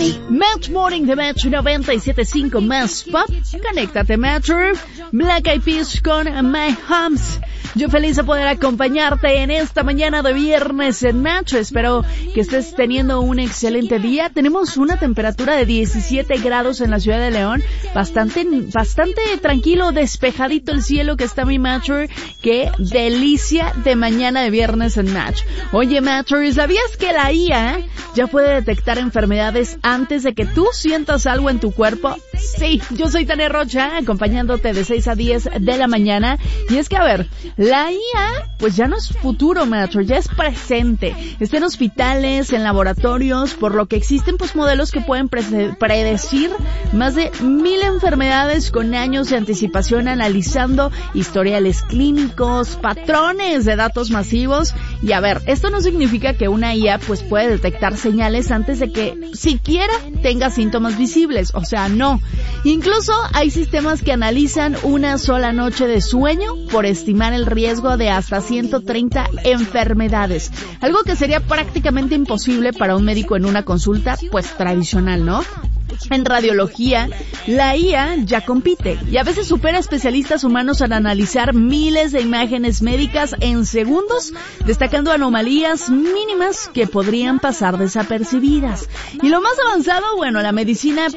Match Morning de Match 97.5 más pop. Conéctate, Matcher. Black Eyed Peas con My Homes. Yo feliz de poder acompañarte en esta mañana de viernes en Match. Espero que estés teniendo un excelente día. Tenemos una temperatura de 17 grados en la ciudad de León. Bastante tranquilo, despejadito el cielo que está mi Matcher. Qué delicia de mañana de viernes en Match. Oye, Matchers, ¿sabías que la IA ya puede detectar enfermedades antes de que tú sientas algo en tu cuerpo? Sí, yo soy Tania Rocha, acompañándote de 6 a 10 de la mañana. Y es que, a ver, la IA, pues ya no es futuro, Matcher, ya es presente. Está en hospitales, en laboratorios, por lo que existen pues modelos que pueden predecir más de 1000 enfermedades con años de anticipación, analizando historiales clínicos, patrones de datos masivos. Y a ver, esto no significa que una IA pues puede detectar señales antes de que siquiera tenga síntomas visibles, o sea, no. Incluso hay sistemas que analizan una sola noche de sueño por estimar el riesgo de hasta 130 enfermedades, algo que sería prácticamente imposible para un médico en una consulta pues tradicional, ¿no? En radiología, la IA ya compite y a veces supera a especialistas humanos al analizar miles de imágenes médicas en segundos, destacando anomalías mínimas que podrían pasar desapercibidas. Y lo más avanzado, bueno, la medicina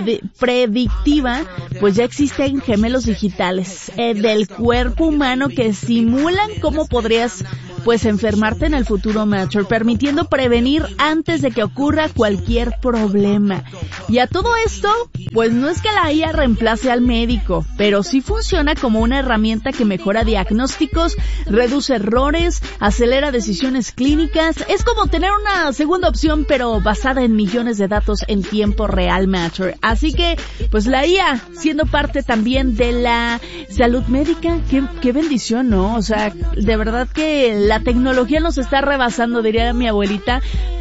predictiva, pues ya existen gemelos digitales del cuerpo humano que simulan cómo podrías pues enfermarte en el futuro, Matcher, permitiendo prevenir antes de que ocurra cualquier problema. Y a todo esto, pues no es que la IA reemplace al médico, pero sí funciona como una herramienta que mejora diagnósticos, reduce errores, acelera decisiones clínicas. Es como tener una segunda opción, pero basada en millones de datos en tiempo real, Matcher. Así que, pues la IA, siendo parte también de la salud médica, qué bendición, ¿no? O sea, de verdad que la tecnología nos está rebasando, diría mi abuelita,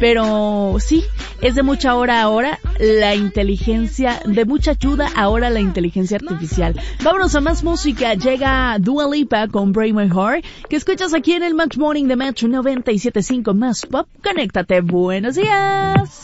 pero sí, es de mucha hora ahora la inteligencia, de mucha ayuda ahora la inteligencia artificial. Vámonos a más música. Llega Dua Lipa con Break My Heart, que escuchas aquí en el Match Morning de Match 97.5 más pop. Conéctate. Buenos días.